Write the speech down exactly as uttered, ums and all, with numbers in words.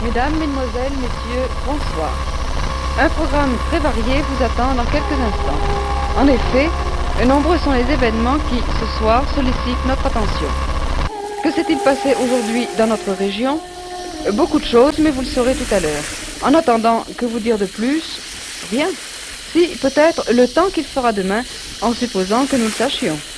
Mesdames, Mesdemoiselles, Messieurs, bonsoir. Un programme très varié vous attend dans quelques instants. En effet, nombreux sont les événements qui, ce soir, sollicitent notre attention. Que s'est-il passé aujourd'hui dans notre région? Beaucoup de choses, mais vous le saurez tout à l'heure. En attendant, que vous dire de plus? Rien. Si, peut-être le temps qu'il fera demain, en supposant que nous le sachions.